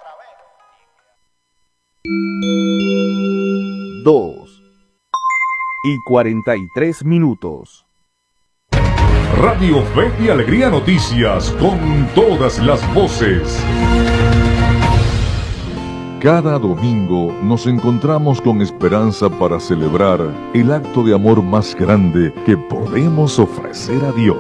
2:43. Radio Fe y Alegría Noticias, con todas las voces. Cada domingo nos encontramos con esperanza para celebrar el acto de amor más grande que podemos ofrecer a Dios.